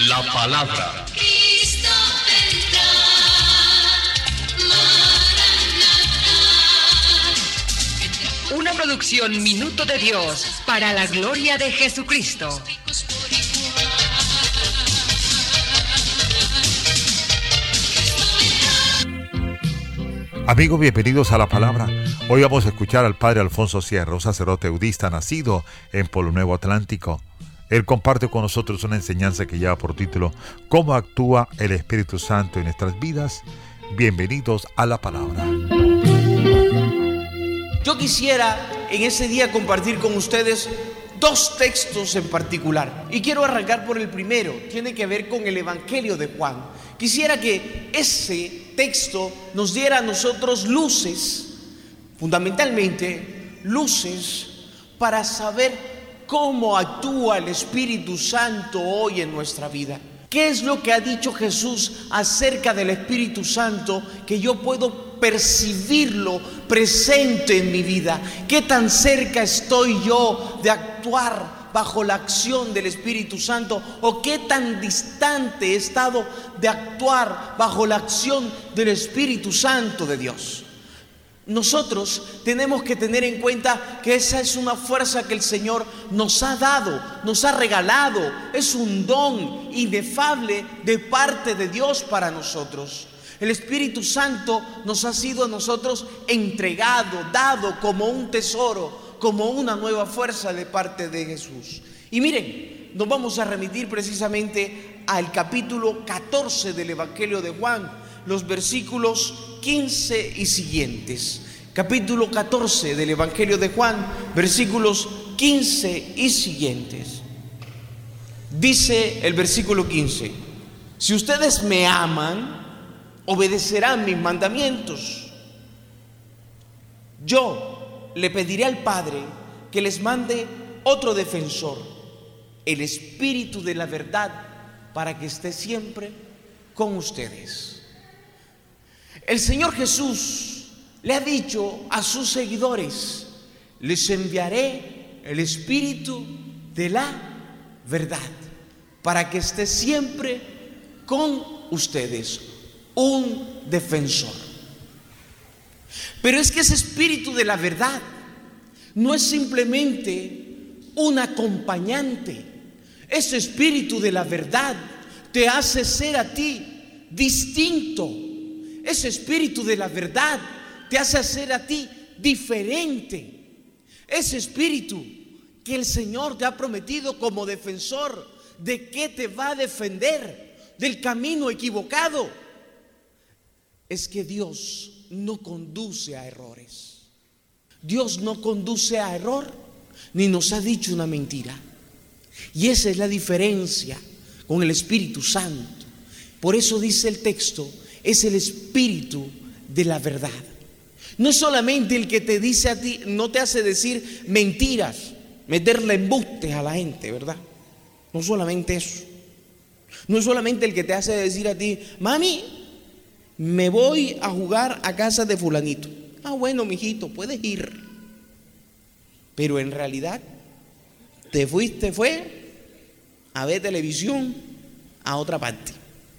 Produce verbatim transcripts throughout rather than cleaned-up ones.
la palabra. Cristo vendrá, Maranatha. Una producción Minuto de Dios para la gloria de Jesucristo. Amigos, bienvenidos a La Palabra. Hoy vamos a escuchar al Padre Alfonso Sierra, un sacerdote budista nacido en Polo Nuevo Atlántico. Él comparte con nosotros una enseñanza que lleva por título ¿Cómo actúa el Espíritu Santo en nuestras vidas? Bienvenidos a La Palabra. Yo quisiera en ese día compartir con ustedes dos textos en particular. Y quiero arrancar por el primero, tiene que ver con el Evangelio de Juan. Quisiera que ese texto nos diera a nosotros luces, fundamentalmente luces, para saber cómo actúa el Espíritu Santo hoy en nuestra vida. ¿Qué es lo que ha dicho Jesús acerca del Espíritu Santo que yo puedo percibirlo presente en mi vida? ¿Qué tan cerca estoy yo de actuar bajo la acción del Espíritu Santo? ¿O qué tan distante he estado de actuar bajo la acción del Espíritu Santo de Dios? Nosotros tenemos que tener en cuenta que esa es una fuerza que el Señor nos ha dado, nos ha regalado. Es un don inefable de parte de Dios para nosotros. El Espíritu Santo nos ha sido a nosotros entregado, dado como un tesoro, como una nueva fuerza de parte de Jesús. Y miren, nos vamos a remitir precisamente al capítulo catorce del Evangelio de Juan, los versículos quince y siguientes. Capítulo catorce del Evangelio de Juan, versículos quince y siguientes. Dice el versículo quince: si ustedes me aman, obedecerán mis mandamientos. Yo le pediré al Padre que les mande otro defensor, el Espíritu de la verdad, para que esté siempre con ustedes. El Señor Jesús le ha dicho a sus seguidores: les enviaré el Espíritu de la verdad, para que esté siempre con ustedes, un defensor. Pero es que ese Espíritu de la verdad no es simplemente un acompañante. Ese Espíritu de la verdad te hace ser a ti distinto. Ese Espíritu de la verdad te hace ser a ti diferente. Ese Espíritu que el Señor te ha prometido como defensor, ¿de qué te va a defender? Del camino equivocado. Es que Dios no conduce a errores. Dios no conduce a error, ni nos ha dicho una mentira. Y esa es la diferencia con el Espíritu Santo. Por eso dice el texto: es el Espíritu de la verdad. No es solamente el que te dice a ti, no te hace decir mentiras, meterle embustes a la gente, ¿verdad? No solamente eso. No es solamente el que te hace decir a ti: mami, me voy a jugar a casa de fulanito. Ah, bueno, mijito, puedes ir. Pero en realidad te fuiste, fue a ver televisión a otra parte.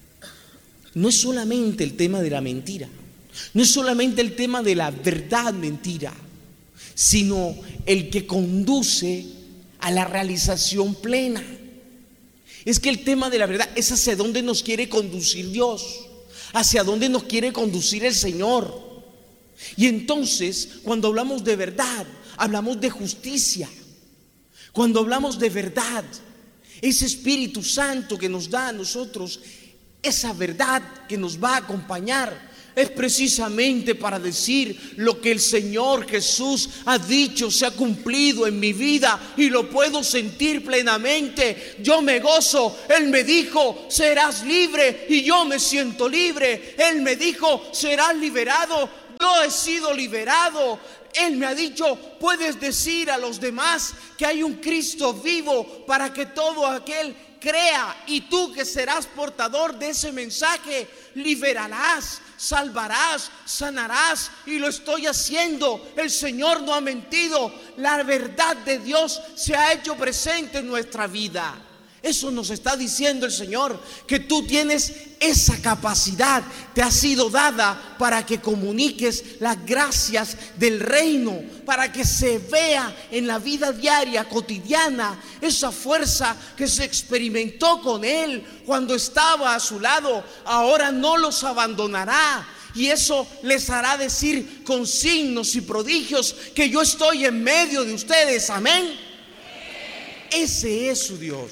No es solamente el tema de la mentira, no es solamente el tema de la verdad mentira, sino el que conduce a la realización plena. Es que el tema de la verdad es hacia dónde nos quiere conducir Dios, hacia dónde nos quiere conducir el Señor. Y entonces, cuando hablamos de verdad, hablamos de justicia. Cuando hablamos de verdad, ese Espíritu Santo que nos da a nosotros esa verdad que nos va a acompañar, es precisamente para decir lo que el Señor Jesús ha dicho se ha cumplido en mi vida y lo puedo sentir plenamente. Yo me gozo. Él me dijo: serás libre, y yo me siento libre. Él me dijo: serás liberado. Yo he sido liberado. Él me ha dicho: puedes decir a los demás que hay un Cristo vivo para que todo aquel crea, y tú que serás portador de ese mensaje, liberarás, salvarás, sanarás, y lo estoy haciendo. El Señor no ha mentido. La verdad de Dios se ha hecho presente en nuestra vida. Eso nos está diciendo el Señor, que tú tienes esa capacidad, te ha sido dada para que comuniques las gracias del reino, para que se vea en la vida diaria, cotidiana, esa fuerza que se experimentó con Él cuando estaba a su lado. Ahora no los abandonará, y eso les hará decir con signos y prodigios que yo estoy en medio de ustedes. Amén. Ese es su Dios.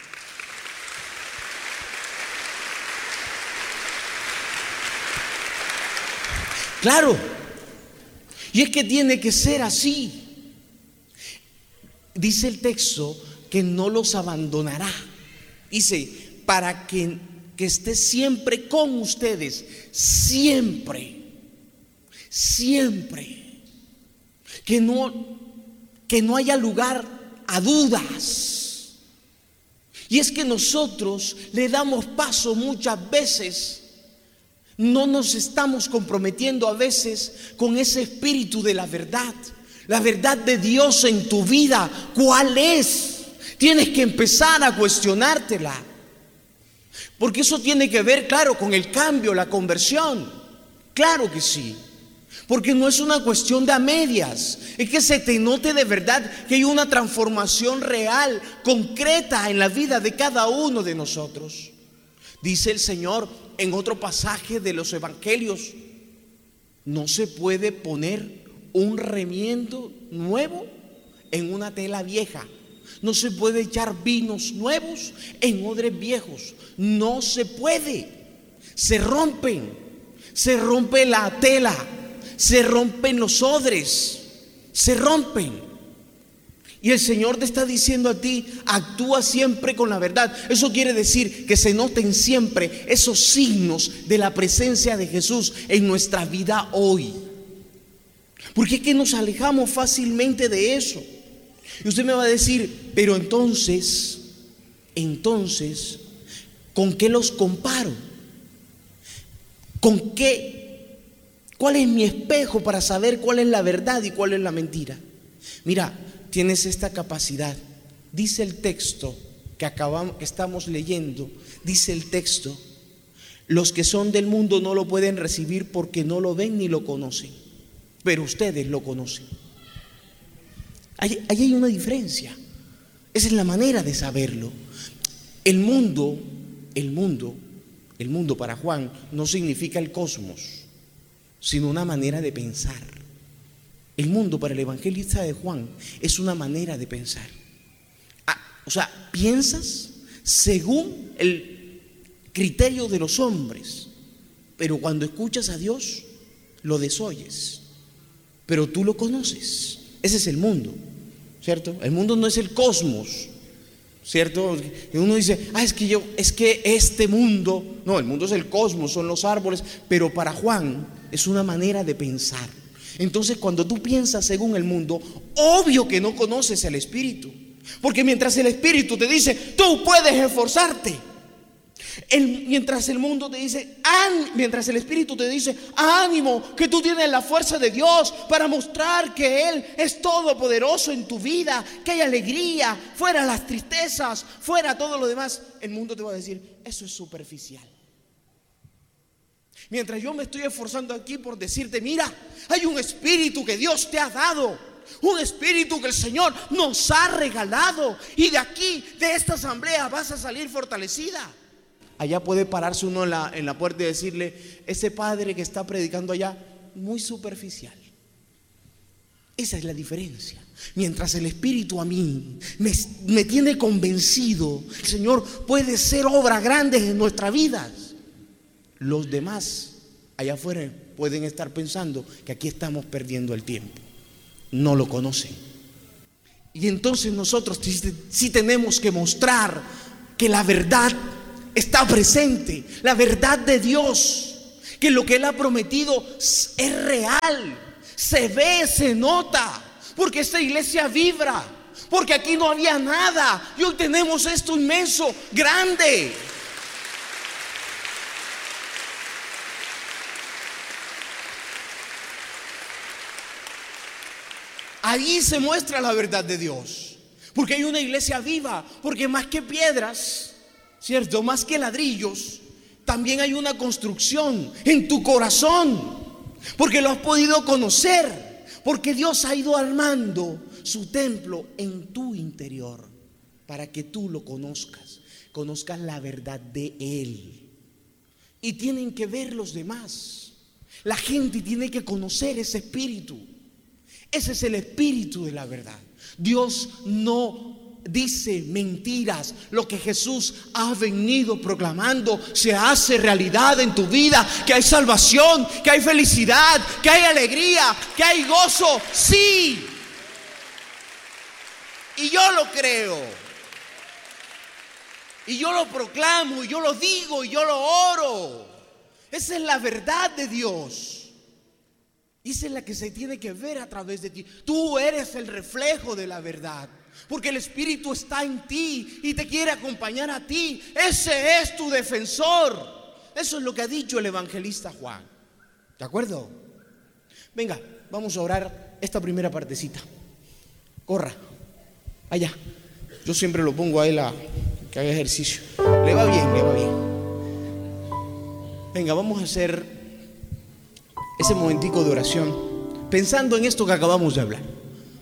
Claro, y es que tiene que ser así. Dice el texto que no los abandonará. Dice, para que, que esté siempre con ustedes, siempre, siempre. Que no, que no haya lugar a dudas. Y es que nosotros le damos paso muchas veces. No nos estamos comprometiendo a veces con ese espíritu de la verdad. La verdad de Dios en tu vida, ¿cuál es? Tienes que empezar a cuestionártela. Porque eso tiene que ver, claro, con el cambio, la conversión. Claro que sí. Porque no es una cuestión de a medias. Es que se te note de verdad que hay una transformación real, concreta en la vida de cada uno de nosotros. Dice el Señor en otro pasaje de los evangelios: no se puede poner un remiendo nuevo en una tela vieja. No se puede echar vinos nuevos en odres viejos. No se puede. Se rompen. Se rompe la tela. Se rompen los odres. Se rompen. Y el Señor te está diciendo a ti: actúa siempre con la verdad. Eso quiere decir que se noten siempre esos signos de la presencia de Jesús en nuestra vida hoy. Porque es que nos alejamos fácilmente de eso. Y usted me va a decir: pero entonces, entonces, ¿con qué los comparo? ¿Con qué? ¿Cuál es mi espejo para saber cuál es la verdad y cuál es la mentira? Mira, tienes esta capacidad. Dice el texto que acabamos, que estamos leyendo, dice el texto: los que son del mundo no lo pueden recibir porque no lo ven ni lo conocen, pero ustedes lo conocen. Ahí hay una diferencia. Esa es la manera de saberlo. El mundo, el mundo, el mundo para Juan no significa el cosmos, sino una manera de pensar. El mundo para el evangelista de Juan es una manera de pensar. Ah, o sea, piensas según el criterio de los hombres, pero cuando escuchas a Dios lo desoyes, pero tú lo conoces. Ese es el mundo, ¿cierto? El mundo no es el cosmos, ¿cierto? Y uno dice: ah, es que yo, es que este mundo, no, el mundo es el cosmos, son los árboles, pero para Juan es una manera de pensar. Entonces, cuando tú piensas según el mundo, obvio que no conoces el Espíritu. Porque mientras el Espíritu te dice: tú puedes esforzarte, el, mientras el mundo te dice, an, mientras el Espíritu te dice: ánimo, que tú tienes la fuerza de Dios para mostrar que Él es todopoderoso en tu vida, que hay alegría, fuera las tristezas, fuera todo lo demás. El mundo te va a decir: eso es superficial. Mientras yo me estoy esforzando aquí por decirte: mira, hay un espíritu que Dios te ha dado, un espíritu que el Señor nos ha regalado, y de aquí, de esta asamblea, vas a salir fortalecida. Allá puede pararse uno en la, en la puerta y decirle: ese padre que está predicando allá, muy superficial. Esa es la diferencia. Mientras el Espíritu a mí me, me tiene convencido, el Señor puede hacer obras grandes en nuestras vidas. Los demás allá afuera pueden estar pensando que aquí estamos perdiendo el tiempo. No lo conocen. Y entonces nosotros sí tenemos que mostrar que la verdad está presente, la verdad de Dios, que lo que Él ha prometido es real, se ve, se nota, porque esta iglesia vibra, porque aquí no había nada y hoy tenemos esto inmenso, grande. Ahí se muestra la verdad de Dios. Porque hay una iglesia viva, porque más que piedras, ¿cierto? Más que ladrillos, también hay una construcción en tu corazón, porque lo has podido conocer, porque Dios ha ido armando su templo en tu interior para que tú lo conozcas, conozcas la verdad de Él. Y tienen que ver los demás. La gente tiene que conocer ese espíritu. Ese es el espíritu de la verdad. Dios no dice mentiras. Lo que Jesús ha venido proclamando se hace realidad en tu vida. Que hay salvación, que hay felicidad, que hay alegría, que hay gozo. Sí. Y yo lo creo. Y yo lo proclamo, y yo lo digo, y yo lo oro. Esa es la verdad de Dios. Y esa es la que se tiene que ver a través de ti. Tú eres el reflejo de la verdad, porque el Espíritu está en ti y te quiere acompañar a ti. Ese es tu defensor. Eso es lo que ha dicho el evangelista Juan. ¿De acuerdo? Venga, vamos a orar esta primera partecita. Corra, allá. Yo siempre lo pongo a él a que haga ejercicio. Le va bien, le va bien. Venga, vamos a hacer ese momentico de oración, pensando en esto que acabamos de hablar,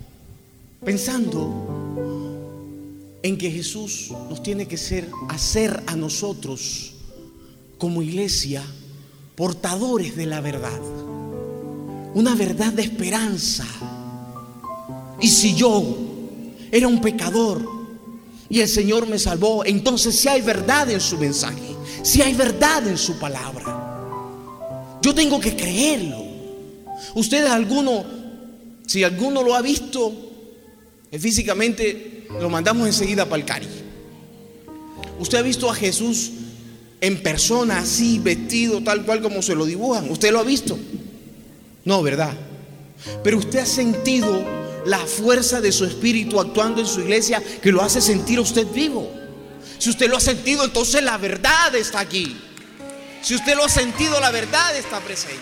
pensando en que Jesús nos tiene que ser, hacer a nosotros como iglesia portadores de la verdad, una verdad de esperanza. Y si yo era un pecador y el Señor me salvó, entonces si hay verdad en su mensaje, si hay verdad en su palabra, yo tengo que creerlo. Ustedes, alguno, si alguno lo ha visto eh, físicamente, lo mandamos enseguida para el Cari. Usted ha visto a Jesús en persona, así, vestido tal cual como se lo dibujan. ¿Usted lo ha visto? No, ¿verdad? Pero usted ha sentido la fuerza de su espíritu actuando en su iglesia, que lo hace sentir a usted vivo. Si usted lo ha sentido, entonces la verdad está aquí. Si usted lo ha sentido, la verdad está presente.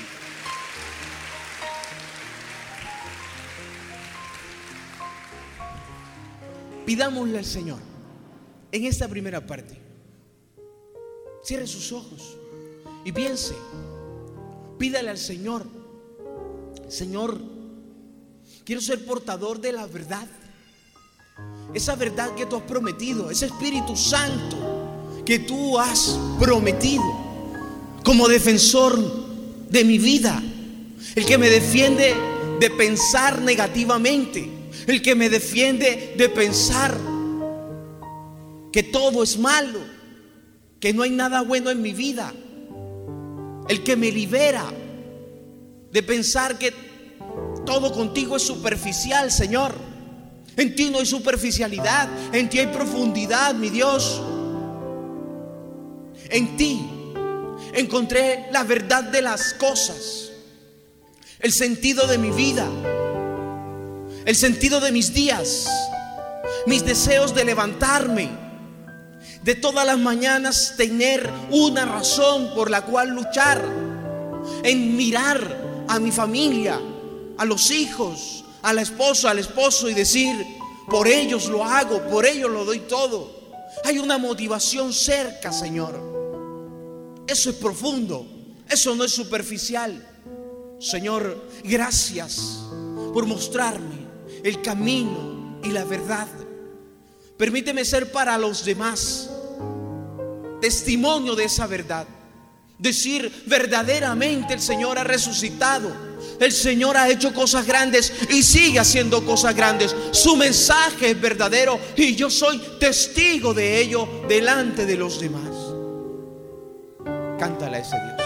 Pidámosle al Señor en esta primera parte. Cierre sus ojos y piense. Pídale al Señor: Señor, quiero ser portador de la verdad, esa verdad que tú has prometido, ese Espíritu Santo que tú has prometido como defensor de mi vida, el que me defiende de pensar negativamente, el que me defiende de pensar que todo es malo, que no hay nada bueno en mi vida, el que me libera de pensar que todo contigo es superficial, Señor. En ti no hay superficialidad, en ti hay profundidad, mi Dios. En ti encontré la verdad de las cosas, el sentido de mi vida, el sentido de mis días, mis deseos de levantarme, de todas las mañanas tener una razón por la cual luchar, en mirar a mi familia, a los hijos, a la esposa, al esposo, y decir: por ellos lo hago, por ellos lo doy todo. Hay una motivación cerca, Señor. Eso es profundo, eso no es superficial. Señor, gracias por mostrarme el camino y la verdad. Permíteme ser para los demás testimonio de esa verdad. Decir: verdaderamente el Señor ha resucitado, el Señor ha hecho cosas grandes y sigue haciendo cosas grandes. Su mensaje es verdadero y yo soy testigo de ello delante de los demás. Cántale a ese Dios.